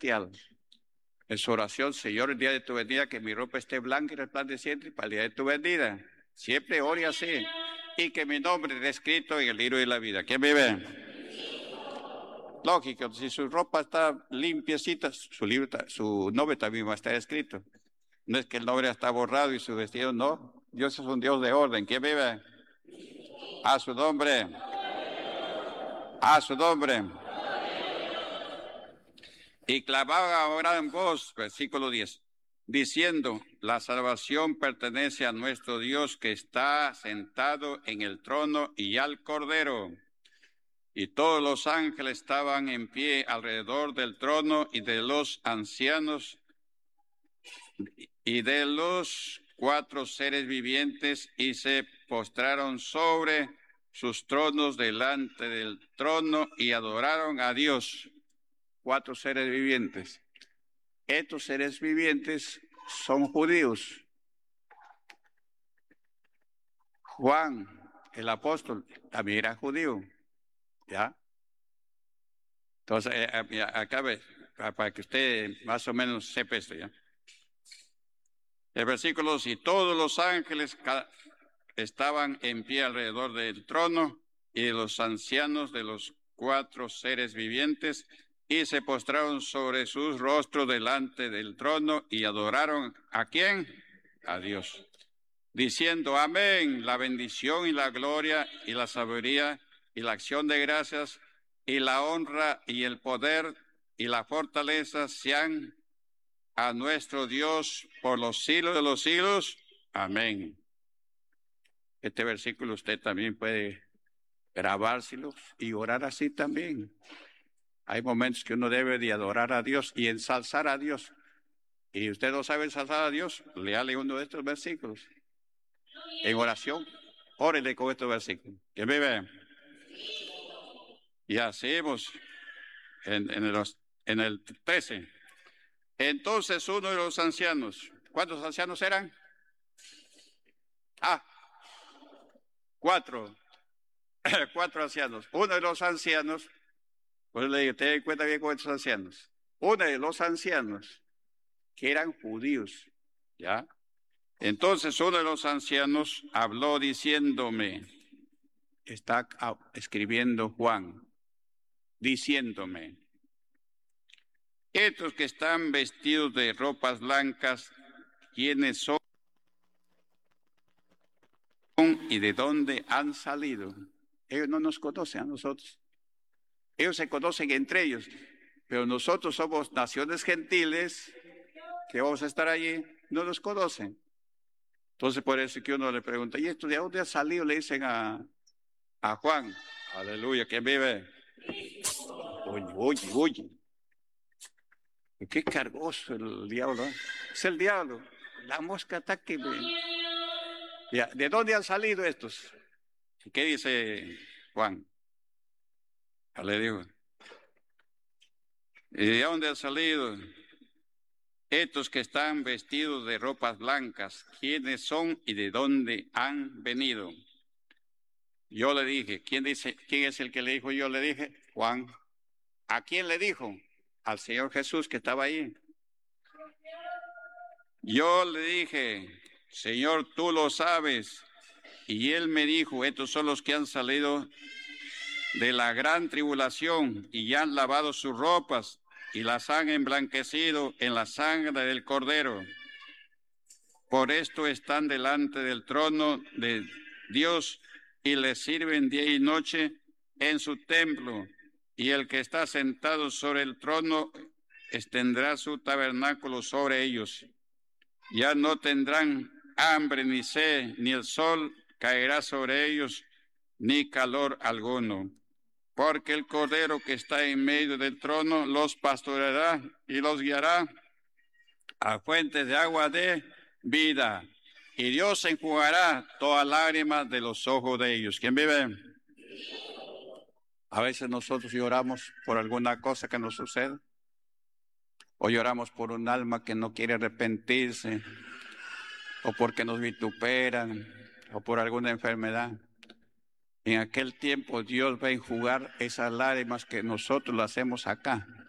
celestial. En su oración, Señor, el día de tu venida, que mi ropa esté blanca y resplandeciente para el día de tu venida. Siempre ore así. Y que mi nombre esté escrito en el libro de la vida. ¿Quién vive? Lógico, si su ropa está limpiecita, su nombre también va a estar escrito. No es que el nombre está borrado y su vestido no. Dios es un Dios de orden. ¿Quién vive? A su nombre. A su nombre. Y clamaban ahora en voz, versículo 10, diciendo, la salvación pertenece a nuestro Dios que está sentado en el trono y al Cordero. Y todos los ángeles estaban en pie alrededor del trono y de los ancianos y de los 4 seres vivientes y se postraron sobre sus tronos delante del trono y adoraron a Dios. 4 seres vivientes. Estos seres vivientes son judíos. Juan, el apóstol, también era judío. ¿Ya? Entonces, acá ve, para que usted más o menos sepa esto, ¿ya? El versículo 2, y todos los ángeles estaban en pie alrededor del trono y de los ancianos de los 4 seres vivientes y se postraron sobre sus rostros delante del trono y adoraron ¿a quién? A Dios, diciendo amén, la bendición y la gloria y la sabiduría y la acción de gracias y la honra y el poder y la fortaleza sean a nuestro Dios por los siglos de los siglos. Amén. Este versículo usted también puede grabárselo y orar así también. Hay momentos que uno debe de adorar a Dios y ensalzar a Dios. Y usted no sabe ensalzar a Dios, léale uno de estos versículos. En oración, órele con estos versículos. ¿Quién vive? Y hacemos en el 13. Entonces uno de los ancianos, ¿cuántos ancianos eran? 4. 4 ancianos. Uno de los ancianos, pues le digo, ten en cuenta bien con estos ancianos. Uno de los ancianos que eran judíos, ¿ya? Entonces uno de los ancianos habló diciéndome, está escribiendo Juan, diciéndome, estos que están vestidos de ropas blancas, ¿quiénes son y de dónde han salido? Ellos no nos conocen a nosotros. Ellos se conocen entre ellos, pero nosotros somos naciones gentiles que vamos a estar allí, no nos conocen. Entonces por eso que uno le pregunta, ¿y esto de dónde ha salido? Le dicen a Juan, aleluya, ¿quién vive? Oye. Qué cargoso el diablo, ¿eh? Es el diablo, la mosca está que ya, ¿de dónde han salido estos? ¿Qué dice Juan? Le digo, ¿y de dónde han salido estos que están vestidos de ropas blancas? ¿Quiénes son y de dónde han venido? Yo le dije, ¿quién es el que le dijo? Yo le dije, Juan. ¿A quién le dijo? Al Señor Jesús que estaba ahí. Yo le dije, Señor, tú lo sabes. Y él me dijo, estos son los que han salido de la gran tribulación y ya han lavado sus ropas y las han emblanquecido en la sangre del Cordero. Por esto están delante del trono de Dios y le sirven día y noche en su templo. Y el que está sentado sobre el trono extenderá su tabernáculo sobre ellos. Ya no tendrán hambre ni sed, ni el sol caerá sobre ellos, ni calor alguno. Porque el Cordero que está en medio del trono los pastoreará y los guiará a fuentes de agua de vida. Y Dios enjugará toda lágrima de los ojos de ellos. ¿Quién vive? A veces nosotros lloramos por alguna cosa que nos sucede. O lloramos por un alma que no quiere arrepentirse. O porque nos vituperan. O por alguna enfermedad. En aquel tiempo Dios va a enjugar esas lágrimas que nosotros las hacemos acá.